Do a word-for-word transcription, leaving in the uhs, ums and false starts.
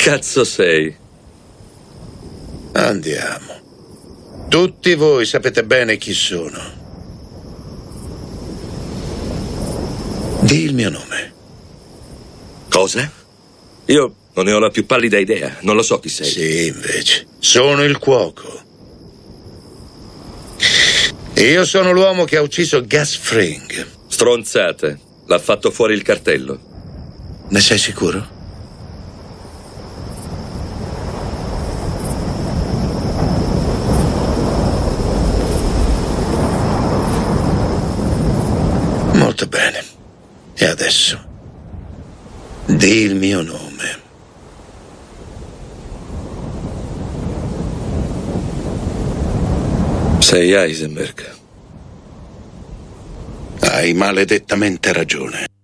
cazzo sei? Andiamo. Tutti voi sapete bene chi sono. Dì il mio nome. Cosa? Io non ne ho la più pallida idea. Non lo so chi sei. Sì, invece. Sono il cuoco. Io sono l'uomo che ha ucciso Gus Fring. Stronzate. L'ha fatto fuori il cartello. Ne sei sicuro? Molto bene. E adesso? Dì il mio nome. Sei Heisenberg. Hai maledettamente ragione.